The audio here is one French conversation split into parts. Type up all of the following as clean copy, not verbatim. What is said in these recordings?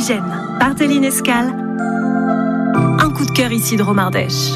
Oxygène, par Téline Escale. Un coup de cœur ici de Romardèche.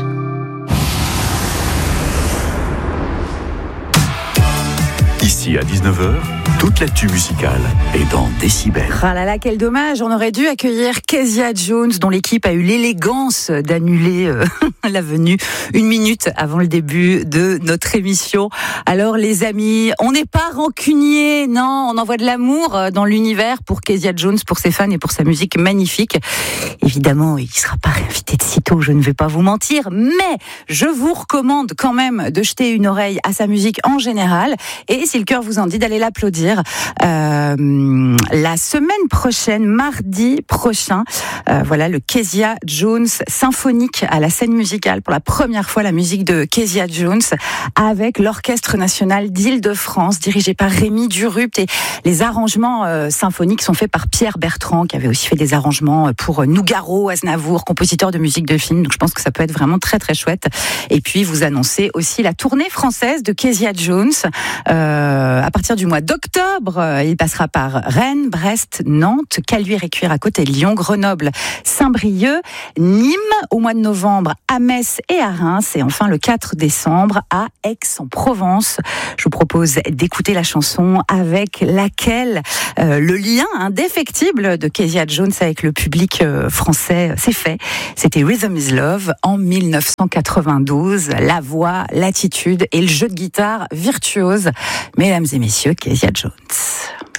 Ici à 19h, toute l'actu musicale est dans Décibel. Ah là là, quel dommage, on aurait dû accueillir Kezia Jones, dont l'équipe a eu l'élégance d'annuler la venue 1 minute avant le début de notre émission. Alors les amis, on n'est pas rancuniers, non, on envoie de l'amour dans l'univers pour Kezia Jones, pour ses fans et pour sa musique magnifique. Évidemment, il ne sera pas réinvité de sitôt, je ne vais pas vous mentir, mais je vous recommande quand même de jeter une oreille à sa musique en général, et si le cœur vous en dit, d'aller l'applaudir la semaine prochaine, mardi prochain. Voilà, le Kezia Jones symphonique à la scène musicale. Pour la première fois, la musique de Kezia Jones avec l'Orchestre National d'Île-de-France, dirigé par Rémi Durupt. Et les arrangements symphoniques sont faits par Pierre Bertrand, qui avait aussi fait des arrangements pour Nougaro, Aznavour, compositeur de musique de film. Donc je pense que ça peut être vraiment très très chouette. Et puis vous annoncez aussi la tournée française de Kezia Jones. À partir du mois d'octobre, il passera par Rennes, Brest, Nantes, Caluire et Cuire à côté de Lyon, Grenoble, Saint-Brieuc, Nîmes, au mois de novembre à Metz et à Reims, et enfin le 4 décembre à Aix-en-Provence. Je vous propose d'écouter la chanson avec laquelle le lien indéfectible de Kezia Jones avec le public français s'est fait. C'était Rhythm is Love en 1992. La voix, l'attitude et le jeu de guitare virtuose. Mesdames et messieurs, Kezia Jones.